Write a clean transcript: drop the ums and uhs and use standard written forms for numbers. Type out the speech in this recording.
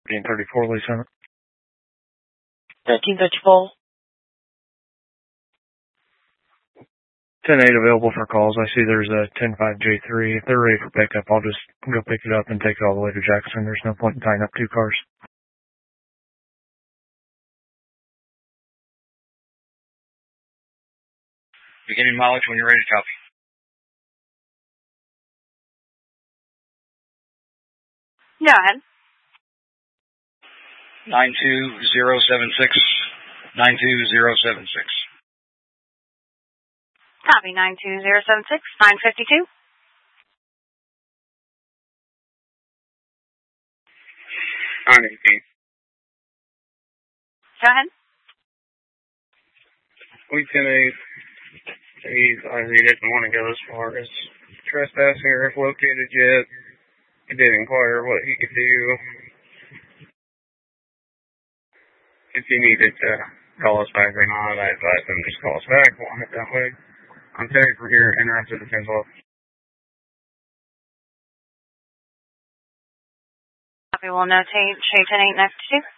1334, Lieutenant. 1334. 10-8 available for calls. I see there's a 10-5 J3. If they're ready for pickup, I'll just go pick it up and take it all the way to Jackson. There's no point in tying up two cars. Beginning mileage when you're ready to copy. Go ahead. 92076. 92076. Copy, 92076, 952. Go ahead. Lieutenant, he didn't want to go as far as trespassing or if located yet. He did inquire what he could do. If he needed to call us back or not, I advised him just call us back. We'll head that way. I'm Terry for here, interrupted the 10-12. Copy, we'll notate Shay 10-8 next to.